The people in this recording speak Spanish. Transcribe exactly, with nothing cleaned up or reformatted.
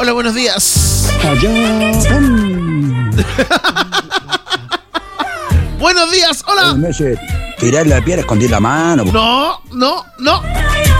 Hola, buenos días. Allá. Buenos días, hola. Tirar la piedra, esconder la mano. No, no, no.